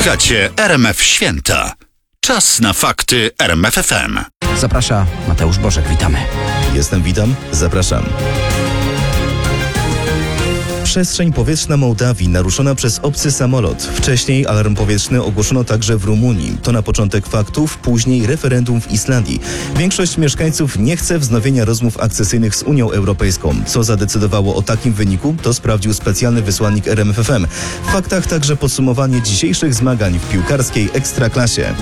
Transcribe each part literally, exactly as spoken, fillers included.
Słuchacie R M F Święta. Czas na fakty R M F F M. Zaprasza Mateusz Bożek, witamy. Jestem, witam, zapraszam. Przestrzeń powietrzna Mołdawii naruszona przez obcy samolot. Wcześniej alarm powietrzny ogłoszono także w Rumunii. To na początek faktów, później referendum w Islandii. Większość mieszkańców nie chce wznowienia rozmów akcesyjnych z Unią Europejską. Co zadecydowało o takim wyniku, to sprawdził specjalny wysłannik R M F F M. W faktach także podsumowanie dzisiejszych zmagań w piłkarskiej Ekstraklasie.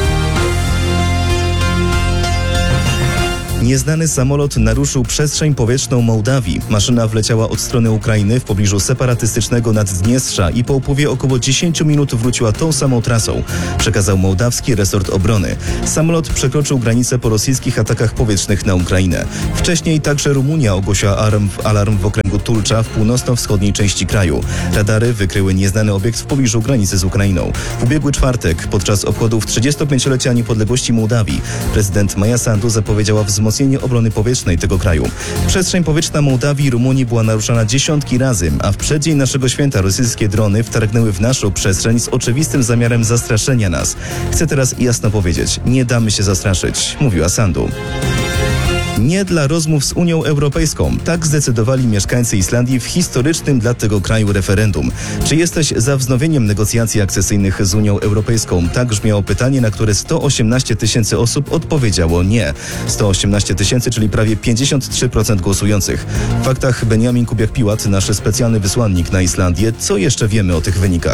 Nieznany samolot naruszył przestrzeń powietrzną Mołdawii. Maszyna wleciała od strony Ukrainy w pobliżu separatystycznego Naddniestrza i po upływie około dziesięć minut wróciła tą samą trasą, przekazał mołdawski resort obrony. Samolot przekroczył granicę po rosyjskich atakach powietrznych na Ukrainę. Wcześniej także Rumunia ogłosiła alarm, alarm w okręgu Tulcza w północno-wschodniej części kraju. Radary wykryły nieznany obiekt w pobliżu granicy z Ukrainą. W ubiegły czwartek, podczas obchodów trzydziestopięciolecia niepodległości Mołdawii, prezydent Maja Sandu zapowiedziała wzmocnienie obrony powietrznej tego kraju. Przestrzeń powietrzna Mołdawii i Rumunii była naruszana dziesiątki razy, a w przeddzień naszego święta rosyjskie drony wtargnęły w naszą przestrzeń z oczywistym zamiarem zastraszenia nas. Chcę teraz jasno powiedzieć, nie damy się zastraszyć, mówiła Sandu. Nie dla rozmów z Unią Europejską. Tak zdecydowali mieszkańcy Islandii w historycznym dla tego kraju referendum. Czy jesteś za wznowieniem negocjacji akcesyjnych z Unią Europejską? Tak brzmiało pytanie, na które sto osiemnaście tysięcy osób odpowiedziało nie. sto osiemnaście tysięcy, czyli prawie pięćdziesiąt trzy procent głosujących. W faktach Benjamin Kubiak-Piłat, nasz specjalny wysłannik na Islandię. Co jeszcze wiemy o tych wynikach?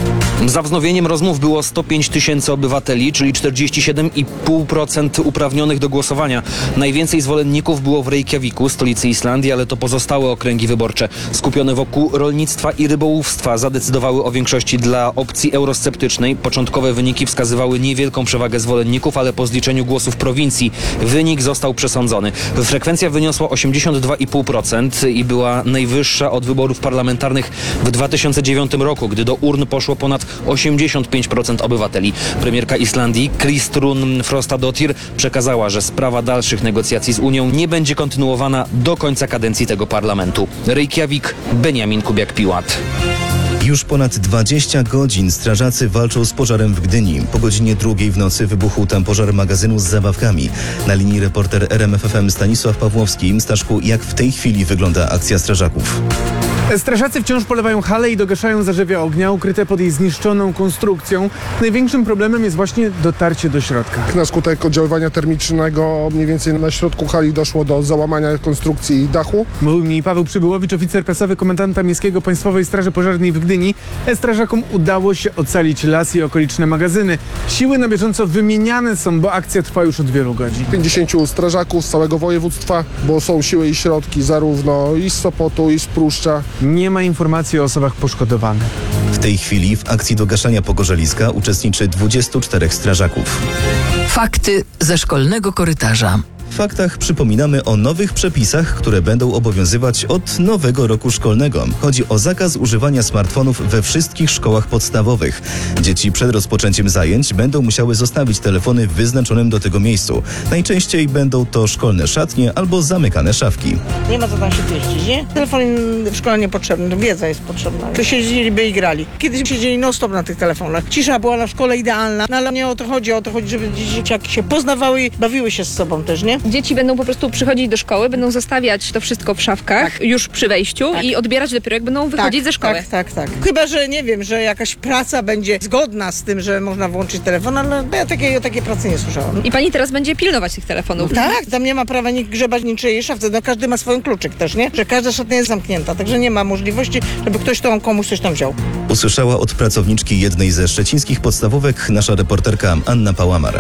Za wznowieniem rozmów było sto pięć tysięcy obywateli, czyli czterdzieści siedem i pół procent uprawnionych do głosowania. Najwięcej zwolenników było w Reykjaviku, stolicy Islandii, ale to pozostałe okręgi wyborcze skupione wokół rolnictwa i rybołówstwa zadecydowały o większości dla opcji eurosceptycznej. Początkowe wyniki wskazywały niewielką przewagę zwolenników, ale po zliczeniu głosów prowincji wynik został przesądzony. Frekwencja wyniosła osiemdziesiąt dwa i pół procent i była najwyższa od wyborów parlamentarnych w dwa tysiące dziewiątym roku, gdy do urn poszło ponad osiemdziesiąt pięć procent obywateli. Premierka Islandii Kristrún Frostadóttir przekazała, że sprawa dalszych negocjacji z Unią nie będzie kontynuowana do końca kadencji tego parlamentu. Reykjavik, Benjamin Kubiak-Piłat. Już ponad dwadzieścia godzin strażacy walczą z pożarem w Gdyni. Po godzinie drugiej w nocy wybuchł tam pożar magazynu z zabawkami. Na linii reporter R M F F M Stanisław Pawłowski. Staszku, jak w tej chwili wygląda akcja strażaków? Strażacy wciąż polewają halę i dogaszają zarzewia ognia ukryte pod jej zniszczoną konstrukcją. Największym problemem jest właśnie dotarcie do środka. Na skutek oddziaływania termicznego mniej więcej na środku hali doszło do załamania konstrukcji dachu. Mówił mi Paweł Przybyłowicz, oficer prasowy komendanta miejskiego Państwowej Straży Pożarnej w Gdyni. Strażakom udało się ocalić las i okoliczne magazyny. Siły na bieżąco wymieniane są, bo akcja trwa już od wielu godzin. pięćdziesięciu strażaków z całego województwa, bo są siły i środki zarówno i z Sopotu, i z Pruszcza. Nie ma informacji o osobach poszkodowanych. W tej chwili w akcji dogaszania pogorzeliska uczestniczy dwudziestu czterech strażaków. Fakty ze szkolnego korytarza. W faktach przypominamy o nowych przepisach, które będą obowiązywać od nowego roku szkolnego. Chodzi o zakaz używania smartfonów we wszystkich szkołach podstawowych. Dzieci przed rozpoczęciem zajęć będą musiały zostawić telefony w wyznaczonym do tego miejscu. Najczęściej będą to szkolne szatnie albo zamykane szafki. Nie ma co tam się pieścić, nie? Telefon w szkole niepotrzebny, wiedza jest potrzebna. To siedzieliby i grali. Kiedyś siedzieli non-stop na tych telefonach. Cisza była na szkole idealna, no ale nie o to chodzi, o to chodzi, żeby dzieciaki się poznawały i bawiły się z sobą też, nie? Dzieci będą po prostu przychodzić do szkoły, będą zostawiać to wszystko w szafkach tak. już przy wejściu tak. i odbierać dopiero jak będą wychodzić tak, ze szkoły. Tak, tak, tak. Chyba, że nie wiem, że jakaś praca będzie zgodna z tym, że można włączyć telefon, ale ja takiej, o takiej pracy nie słyszałam. I pani teraz będzie pilnować tych telefonów. No tak, tam nie ma prawa nikt grzebać niczyjej szafce, no każdy ma swoją kluczyk też, nie? Że każda szatnia jest zamknięta, także nie ma możliwości, żeby ktoś tą komuś coś tam wziął. Usłyszała od pracowniczki jednej ze szczecińskich podstawówek nasza reporterka Anna Pałamar.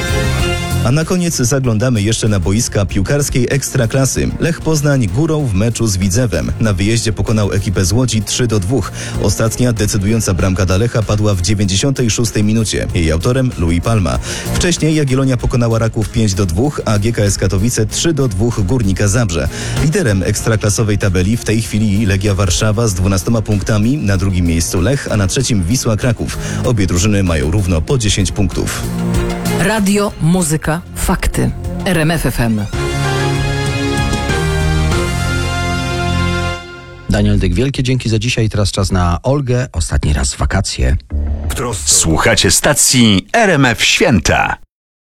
A na koniec zaglądamy jeszcze na boiska piłkarskiej Ekstraklasy. Lech Poznań górą w meczu z Widzewem. Na wyjeździe pokonał ekipę z Łodzi trzy do dwóch. Ostatnia decydująca bramka dla Lecha padła w dziewięćdziesiątej szóstej minucie. Jej autorem Louis Palma. Wcześniej Jagiellonia pokonała Raków pięć do dwóch, a G K S Katowice trzy do dwóch Górnika Zabrze. Liderem ekstraklasowej tabeli w tej chwili Legia Warszawa z dwunastoma punktami, na drugim miejscu Lech, a na trzecim Wisła Kraków. Obie drużyny mają równo po dziesięć punktów. Radio, muzyka, fakty. R M F F M. Daniel Dyk, wielkie dzięki za dzisiaj. Teraz czas na Olgę. Ostatni raz wakacje. Słuchacie stacji R M F Święta.